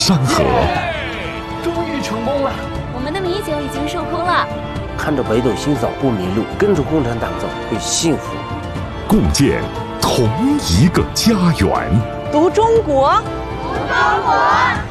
山河。 终于成功了！ 我们的米酒已经收工了。 看着北斗星扫不迷路，跟着共产党走会幸福。 共建同一个家园。 读中国， 读中国。